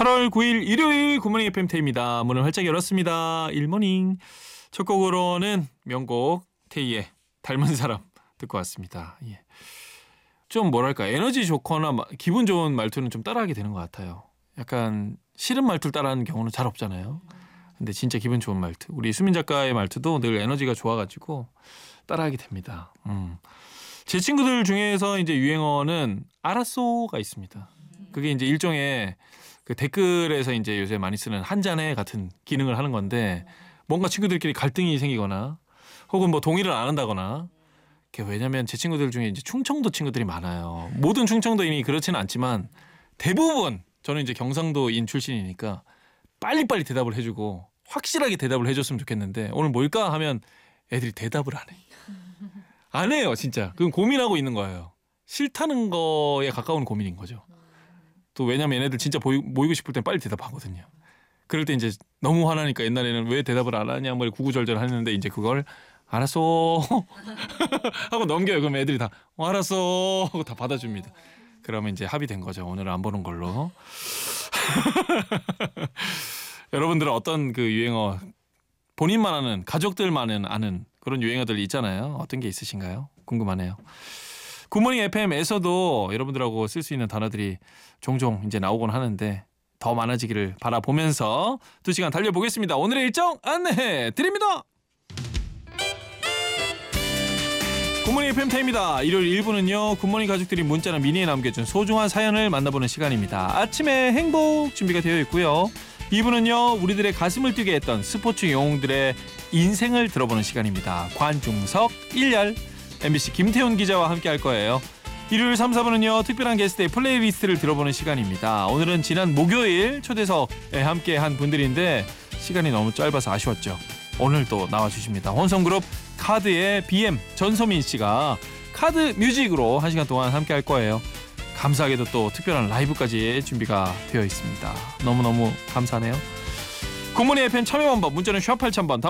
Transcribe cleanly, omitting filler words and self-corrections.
8월 9일 일요일 굿모닝 FM 태희입니다. 문을 활짝 열었습니다. 일모닝. 첫 곡으로는 명곡 태희의 닮은 사람 듣고 왔습니다. 예. 좀 뭐랄까 에너지 좋거나 기분 좋은 말투는 좀 따라하게 되는 것 같아요. 약간 싫은 말투를 따라하는 경우는 잘 없잖아요. 근데 진짜 기분 좋은 말투. 우리 수민 작가의 말투도 늘 에너지가 좋아가지고 따라하게 됩니다. 제 친구들 중에서 이제 유행어는 알았소가 있습니다. 그게 이제 일종의 그 댓글에서 이제 요새 많이 쓰는 한 잔에 같은 기능을 하는 건데 뭔가 친구들끼리 갈등이 생기거나 혹은 뭐 동의를 안 한다거나 왜냐면 제 친구들 중에 이제 충청도 친구들이 많아요. 모든 충청도인이 그렇지는 않지만 대부분 저는 이제 경상도인 출신이니까 빨리빨리 대답을 해주고 확실하게 대답을 해줬으면 좋겠는데 오늘 뭘까 하면 애들이 대답을 안 해. 안 해요 진짜. 그건 고민하고 있는 거예요. 싫다는 거에 가까운 고민인 거죠. 또 왜냐면 얘네들 진짜 모이고 싶을 땐 빨리 대답하거든요. 그럴 때 이제 너무 화나니까 옛날에는 왜 대답을 안 하냐 뭐 구구절절 하는데 이제 그걸 알았어 하고 넘겨요. 그럼 애들이 다 알았어 하고 다 받아줍니다. 그러면 이제 합의된 거죠. 오늘은 안 보는 걸로. 여러분들은 어떤 그 유행어 본인만 아는 가족들만은 아는 그런 유행어들 있잖아요. 어떤 게 있으신가요? 궁금하네요. 굿모닝 FM에서도 여러분들하고 쓸 수 있는 단어들이 종종 이제 나오곤 하는데 더 많아지기를 바라보면서 2시간 달려보겠습니다. 오늘의 일정 안내해 드립니다. 굿모닝 FM 타임입니다. 일요일 1부는요. 굿모닝 가족들이 문자나 미니에 남겨준 소중한 사연을 만나보는 시간입니다. 아침의 행복 준비가 되어 있고요. 2부는요. 우리들의 가슴을 뛰게 했던 스포츠 영웅들의 인생을 들어보는 시간입니다. 관중석 1열 MBC 김태훈 기자와 함께 할 거예요. 일요일 3, 4부는요. 특별한 게스트의 플레이리스트를 들어보는 시간입니다. 오늘은 지난 목요일 초대석에 함께한 분들인데 시간이 너무 짧아서 아쉬웠죠. 오늘 또 나와주십니다. 혼성그룹 카드의 BM 전소민 씨가 카드 뮤직으로 1시간 동안 함께 할 거예요. 감사하게도 또 특별한 라이브까지 준비가 되어 있습니다. 너무너무 감사하네요. 굿모닝 FM 참여 방법 문자는 샵 8000번